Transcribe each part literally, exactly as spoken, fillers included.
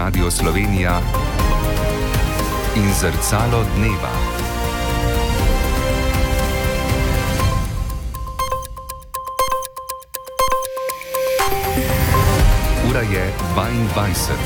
Radio Slovenija in Zrcalo dneva. Ura je dvaindvajset.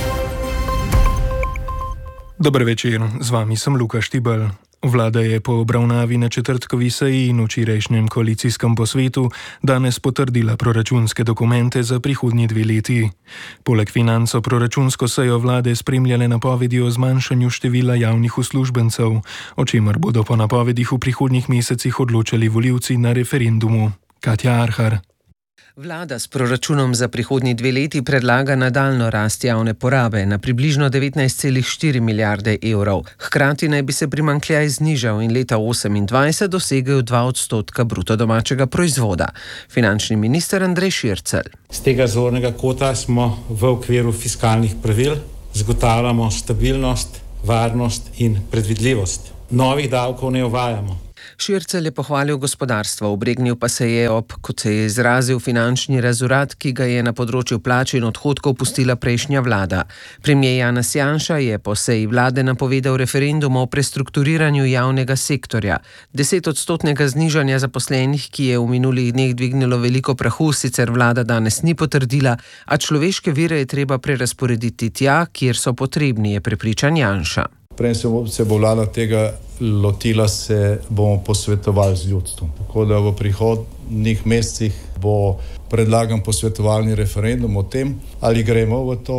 Dober večer, z vami sem Luka Štibelj. Vlada je po obravnavi na četrtkovi seji in včerajšnjem koalicijskem posvetu danes potrdila proračunske dokumente za prihodnji dve leti. Poleg financ so proračunsko sejo vlade spremljale napovedi o zmanjšanju števila javnih uslužbencev, o čemer bodo po napovedih v prihodnjih mesecih odločali volivci na referendumu. Katja Arhar. Vlada s proračunom za prihodnji dve leti predlaga nadaljnjo rast javne porabe na približno devetnajst celih štiri milijarde evrov. Hkrati naj bi se primanjkljaj znižal in leta osemindvajset dosegel dva odstotka bruto domačega proizvoda. Finančni minister Andrej Šircelj. Z tega zornega kota smo v okviru fiskalnih pravil zagotavljamo stabilnost, varnost in predvidljivost. Novih davkov ne uvajamo. Šircelj je pohvalil gospodarstvo, obregnil pa se je ob, kot se je izrazil, finančni razurad, ki ga je na področju plač in odhodkov pustila prejšnja vlada. Premier Janez Janša je po seji vlade napovedal referendum o prestrukturiranju javnega sektorja. Desetodstotnega znižanja zaposlenih, ki je v minulih dneh dvignilo veliko prahu, sicer vlada danes ni potrdila, a človeške vire je treba prerazporediti tja, kjer so potrebni, je prepričan Janša. Prej se bo vlada tega lotila, se bomo posvetovali z ljudstvom. Tako da v prihodnjih mesecih bo predlagan posvetovalni referendum o tem, ali gremo v to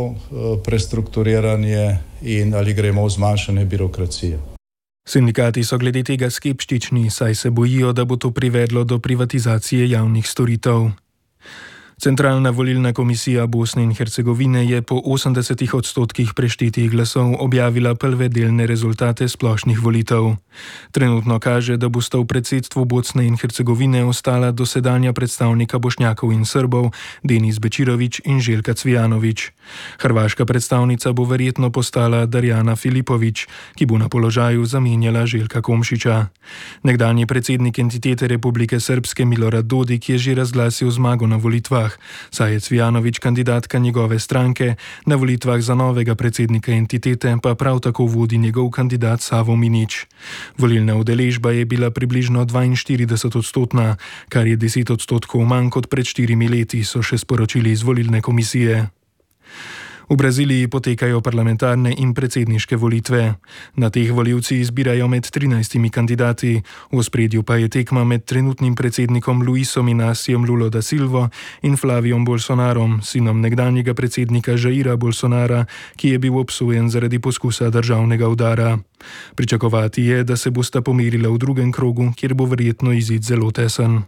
prestrukturiranje in ali gremo v zmanjšanje birokracije. Sindikati so glede tega skeptični, saj se bojijo, da bo to privedlo do privatizacije javnih storitev. Centralna volilna komisija Bosne in Hercegovine je po osemdesetih odstotkih preštetih glasov objavila prve delne rezultate splošnih volitev. Trenutno kaže, da bosta v predsedstvu Bosne in Hercegovine ostala dosedanja predstavnika Bošnjakov in Srbov Denis Bečirović in Željka Cvijanović. Hrvaška predstavnica bo verjetno postala Darjana Filipović, ki bo na položaju zamenjala Željka Komšića. Nekdanji predsednik entitete Republike Srpske Milorad Dodik je že razglasil zmago na volitvah, saj je Cvijanović kandidatka njegove stranke, na volitvah za novega predsednika entitete pa prav tako vodi njegov kandidat Savo Minić. Volilna udeležba je bila približno dvainštirideset odstotna, kar je deset odstotkov manj kot pred štirimi leti, so še sporočili iz volilne komisije. V Braziliji potekajo parlamentarne in predsedniške volitve. Na teh volivci izbirajo med trinajstimi kandidati, v ospredju pa je tekma med trenutnim predsednikom Luisom Inaciom Lula da Silvo in Flaviom Bolsonarom, sinom nekdanjega predsednika Jaira Bolsonara, ki je bil obsojen zaradi poskusa državnega udara. Pričakovati je, da se bosta pomerila v drugem krogu, kjer bo verjetno izid zelo tesen.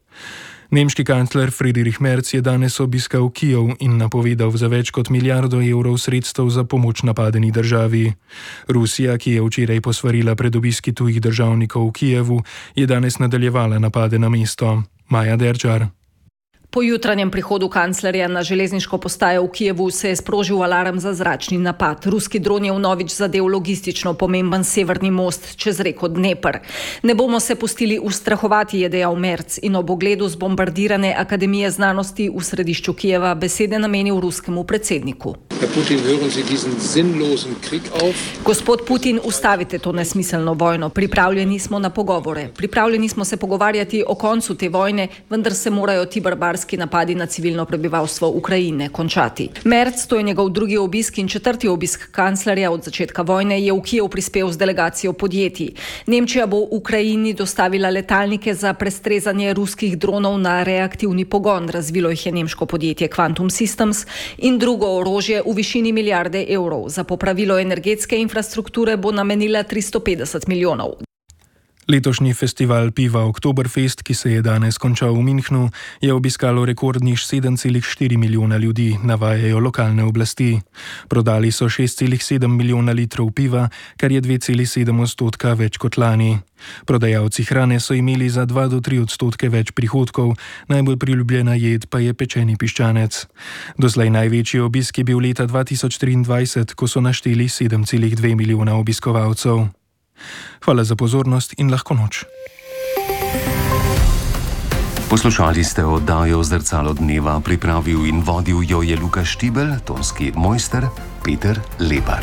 Nemški kancler Friedrich Merz je danes obiskal Kijev in napovedal za več kot milijardo evrov sredstev za pomoč napadeni državi. Rusija, ki je včeraj posvarila pred obiski tujih državnikov v Kijevu, je danes nadaljevala napade na mesto. Maja Derčar. Po jutranjem prihodu kanclerja na železniško postajo v Kijevu se je sprožil alarm za zračni napad. Ruski dron je vnovič zadel logistično pomemben severni most čez reko Dnepr. Ne bomo se pustili ustrahovati, je dejal Merz in ob ogledu zbombardirane Akademije znanosti v središču Kijeva besede namenil ruskemu predsedniku. Putin, hören Sie diesen sinnlosen Krieg auf? Gospod Putin, ustavite to nesmiselno vojno. Pripravljeni smo na pogovore. Pripravljeni smo se pogovarjati o koncu te vojne, vendar se morajo ti barbarski napadi na civilno prebivalstvo Ukrajine končati. Merz, to je njegov drugi obisk in četrti obisk kanclerja od začetka vojne, je v Kijev prispel z delegacijo podjetij. Nemčija bo Ukrajini dostavila letalnike za prestrezanje ruskih dronov na reaktivni pogon. Razvilo jih je nemško podjetje Quantum Systems in drugo orožje v višini milijarde evrov. Za popravilo energetske infrastrukture bo namenila tristo petdeset milijonov. Letošnji festival piva Oktoberfest, ki se je danes končal v Münchnu, je obiskalo rekordnih sedem celih štiri milijona ljudi, navajajo lokalne oblasti. Prodali so šest celih sedem milijona litrov piva, kar je dve celih sedem odstotka več kot lani. Prodajalci hrane so imeli za dva do tri odstotke več prihodkov, najbolj priljubljena jed pa je pečeni piščanec. Doslej največji obisk je bil leta dva tisoč triindvajset, ko so našteli sedem celih dve milijona obiskovalcev. Hvala za pozornost in lahko noč. Poslušali ste oddajo Zrcalo dneva, pripravil in vodil jo je Luka Štibel, tonski mojster Peter Lebar.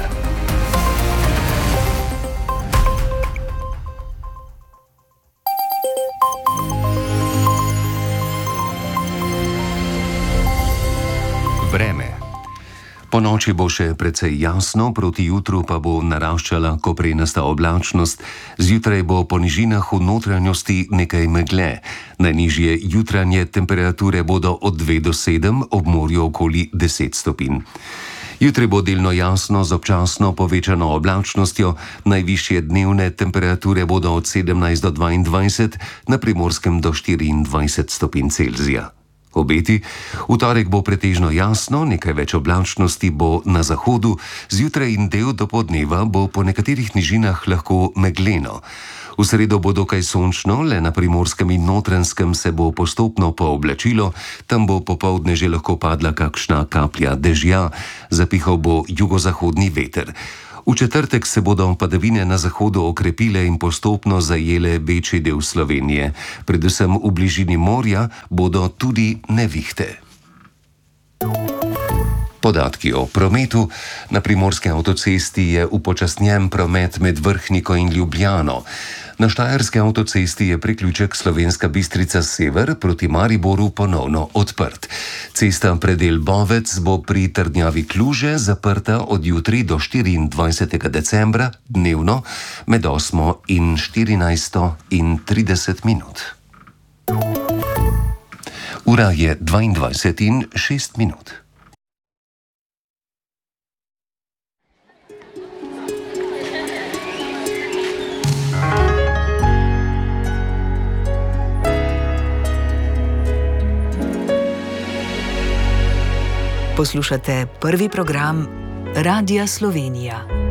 Vreme. Po noči bo še precej jasno, proti jutru pa bo naraščala koprenasta oblačnost, zjutraj bo po nižinah v notranjosti nekaj megle. Najnižje jutranje temperature bodo od dve do sedem, ob morju okoli deset stopinj. Jutri bo delno jasno z občasno povečano oblačnostjo, najvišje dnevne temperature bodo od sedemnajst do dvaindvajset, na Primorskem do štiriindvajset stopinj Celzija. Obeti: v torek bo pretežno jasno, nekaj več oblačnosti bo na zahodu, zjutraj in del dopoldneva bo po nekaterih nižinah lahko megleno. V sredo bo dokaj sončno, le na Primorskem in Notranjskem se bo postopno pooblačilo, tam bo popoldne že lahko padla kakšna kaplja dežja, zapihal bo jugozahodni veter. V četrtek se bodo padavine na zahodu okrepile in postopno zajele večji del Slovenije. Predvsem v bližini morja bodo tudi nevihte. Podatki o prometu. Na Primorski avtocesti je upočasnjen promet med Vrhniko in Ljubljano. Na Štajerski avtocesti je priključek Slovenska Bistrica sever proti Mariboru ponovno odprt. Cesta predel Bovec bo pri trdnjavi Kluže zaprta od jutri do štiriindvajsetega decembra dnevno med osmo in štirinajsto in trideset minut. Ura je dvaindvajset in šest minut. Poslušate prvi program Radia Slovenija.